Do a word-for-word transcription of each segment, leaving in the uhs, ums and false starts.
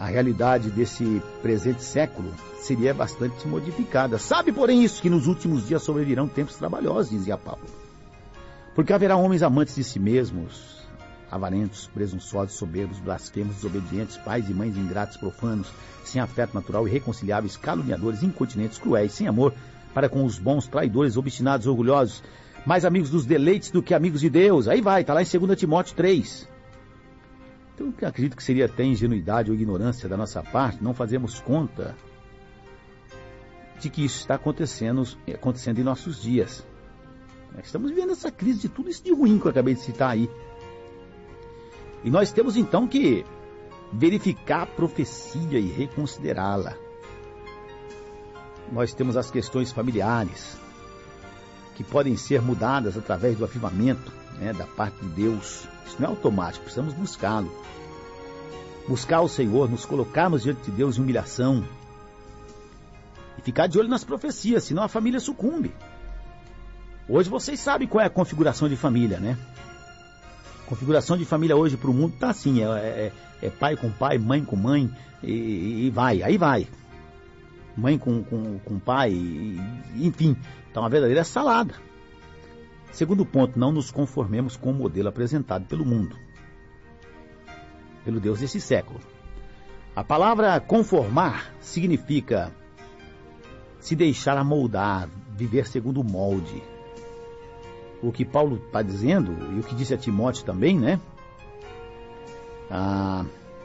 a realidade desse presente século seria bastante modificada. Sabe, porém, isso, que nos últimos dias sobrevirão tempos trabalhosos, dizia Paulo. Porque haverá homens amantes de si mesmos, avarentos, presunçosos, soberbos, blasfemos, desobedientes, pais e mães ingratos, profanos, sem afeto natural, irreconciliáveis, caluniadores, incontinentes, cruéis, sem amor para com os bons, traidores, obstinados, orgulhosos, mais amigos dos deleites do que amigos de Deus. Aí vai, está lá em dois Timóteo três. Então, eu acredito que seria até ingenuidade ou ignorância da nossa parte não fazermos conta de que isso está acontecendo, acontecendo em nossos dias. Nós estamos vivendo essa crise de tudo isso de ruim que eu acabei de citar aí. E nós temos então que verificar a profecia e reconsiderá-la. Nós temos as questões familiares, que podem ser mudadas através do avivamento, né, da parte de Deus. Isso não é automático, precisamos buscá-lo. Buscar o Senhor, nos colocarmos diante de Deus em humilhação. E ficar de olho nas profecias, senão a família sucumbe. Hoje vocês sabem qual é a configuração de família, né? Configuração de família hoje para o mundo está assim, é, é, é pai com pai, mãe com mãe, e, e vai, aí vai. Mãe com, com, com pai, e, enfim, está uma verdadeira salada. Segundo ponto, não nos conformemos com o modelo apresentado pelo mundo, pelo Deus desse século. A palavra conformar significa se deixar amoldar, viver segundo o molde. O que Paulo está dizendo, e o que disse a Timóteo também, né? Ah,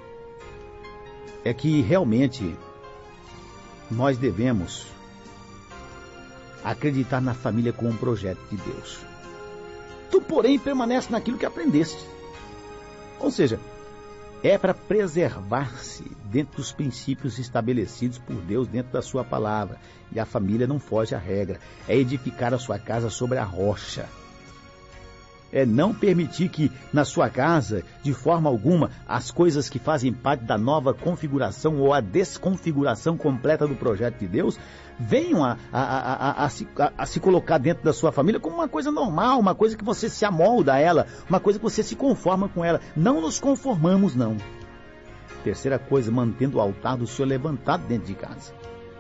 é que realmente nós devemos acreditar na família como um projeto de Deus. Tu, porém, permanece naquilo que aprendeste. Ou seja, é para preservar-se dentro dos princípios estabelecidos por Deus dentro da sua palavra. E a família não foge à regra. É edificar a sua casa sobre a rocha. É não permitir que na sua casa, de forma alguma, as coisas que fazem parte da nova configuração ou a desconfiguração completa do projeto de Deus venham a, a, a, a, a, se, a, a se colocar dentro da sua família como uma coisa normal, uma coisa que você se amolda a ela, uma coisa que você se conforma com ela. Não nos conformamos, não. Terceira coisa, mantendo o altar do Senhor levantado dentro de casa.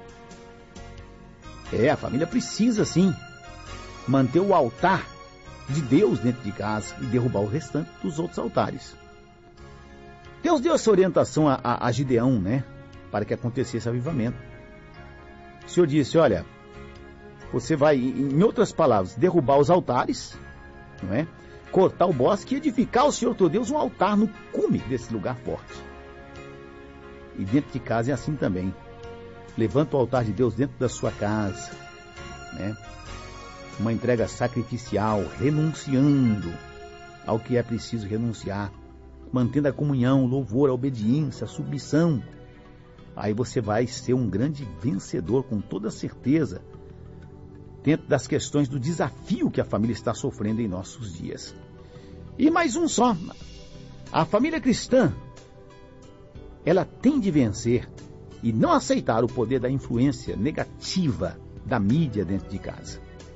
É, a família precisa, sim, manter o altar de Deus dentro de casa e derrubar o restante dos outros altares. Deus deu essa orientação a, a, a Gideão, né, para que acontecesse avivamento. O Senhor disse, olha, você vai, em outras palavras, derrubar os altares, não é? Cortar o bosque e edificar ao Senhor teu Deus um altar no cume desse lugar forte. E dentro de casa é assim também. Levanta o altar de Deus dentro da sua casa, né? Uma entrega sacrificial, renunciando ao que é preciso renunciar, mantendo a comunhão, o louvor, a obediência, a submissão. Aí você vai ser um grande vencedor, com toda certeza, dentro das questões do desafio que a família está sofrendo em nossos dias. E mais um só, a família cristã, ela tem de vencer e não aceitar o poder da influência negativa da mídia dentro de casa.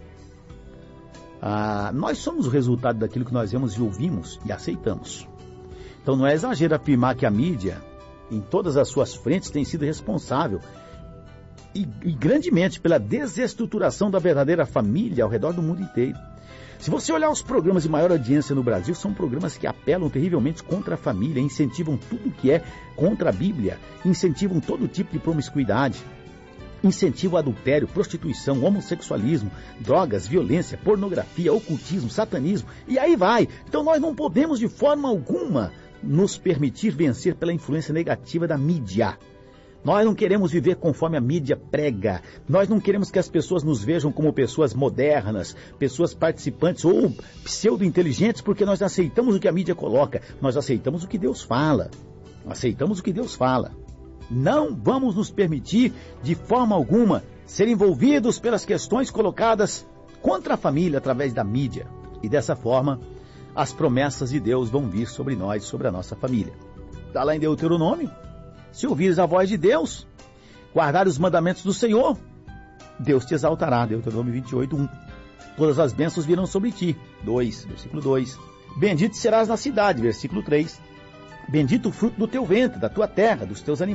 Ah, nós somos o resultado daquilo que nós vemos e ouvimos e aceitamos. Então não é exagero afirmar que a mídia, em todas as suas frentes, tem sido responsável e, e grandemente pela desestruturação da verdadeira família ao redor do mundo inteiro. Se você olhar os programas de maior audiência no Brasil, são programas que apelam terrivelmente contra a família, incentivam tudo que é contra a Bíblia, incentivam todo tipo de promiscuidade, incentivam adultério, prostituição, homossexualismo, drogas, violência, pornografia, ocultismo, satanismo, e aí vai. Então nós não podemos de forma alguma nos permitir vencer pela influência negativa da mídia. Nós não queremos viver conforme a mídia prega. Nós não queremos que as pessoas nos vejam como pessoas modernas, pessoas participantes ou pseudo-inteligentes, porque nós aceitamos o que a mídia coloca. Nós aceitamos o que Deus fala. Aceitamos o que Deus fala. Não vamos nos permitir, de forma alguma, ser envolvidos pelas questões colocadas contra a família através da mídia. E dessa forma, as promessas de Deus vão vir sobre nós, sobre a nossa família. Está lá em Deuteronômio. Se ouvires a voz de Deus, guardar os mandamentos do Senhor, Deus te exaltará. Deuteronômio vinte e oito, um. Todas as bênçãos virão sobre ti. dois, versículo dois. Bendito serás na cidade, versículo três. Bendito o fruto do teu ventre, da tua terra, dos teus animais.